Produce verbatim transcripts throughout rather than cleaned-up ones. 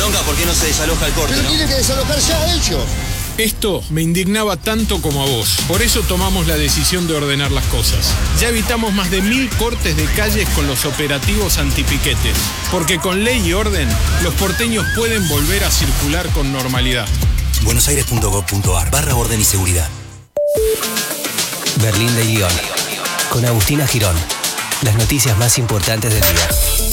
bronca porque no se desaloja el corte, Pero ¿no? tiene que desalojar ya ellos. Esto me indignaba tanto como a vos. Por eso tomamos la decisión de ordenar las cosas. Ya evitamos más de mil cortes de calles con los operativos antipiquetes. Porque con ley y orden, los porteños pueden volver a circular con normalidad. buenosaires.gov.ar barra orden y seguridad. Berlín de Lyon. Con Agustina Girón. Las noticias más importantes del día.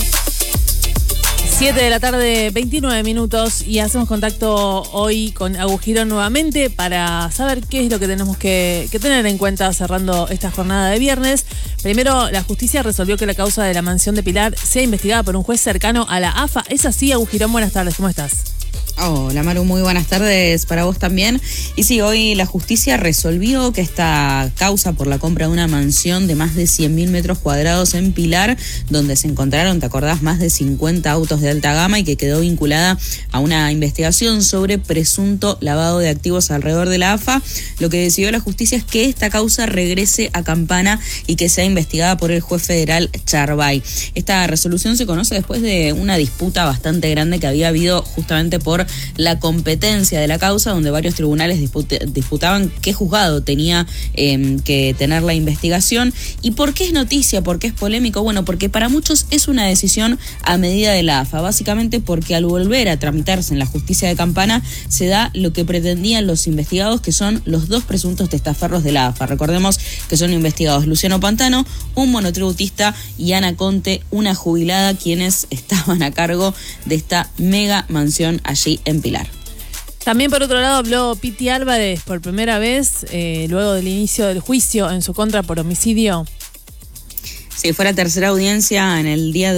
siete de la tarde, veintinueve minutos, y hacemos contacto hoy con Agus Girón nuevamente para saber qué es lo que tenemos que, que tener en cuenta cerrando esta jornada de viernes. Primero, la justicia resolvió que la causa de la mansión de Pilar sea investigada por un juez cercano a la A F A. ¿Es así, Agus Girón? Buenas tardes, ¿cómo estás? Hola Maru, muy buenas tardes para vos también. Y sí, hoy la justicia resolvió que esta causa por la compra de una mansión de más de cien mil metros cuadrados en Pilar, donde se encontraron, ¿te acordás?, más de cincuenta autos de alta gama y que quedó vinculada a una investigación sobre presunto lavado de activos alrededor de la A F A. Lo que decidió la justicia es que esta causa regrese a Campana y que sea investigada por el juez federal Charbay. Esta resolución se conoce después de una disputa bastante grande que había habido justamente por la competencia de la causa, donde varios tribunales disput- disputaban qué juzgado tenía eh, que tener la investigación. ¿Y por qué es noticia? ¿Por qué es polémico? Bueno, porque para muchos es una decisión a medida de la A F A, básicamente porque al volver a tramitarse en la justicia de Campana se da lo que pretendían los investigados, que son los dos presuntos testaferros de la A F A. Recordemos que son investigados Luciano Pantano, un monotributista, y Ana Conte, una jubilada, quienes estaban a cargo de esta mega mansión allí en Pilar. También, por otro lado, habló Piti Álvarez por primera vez, eh, luego del inicio del juicio en su contra por homicidio. Sí, fue la tercera audiencia en el día de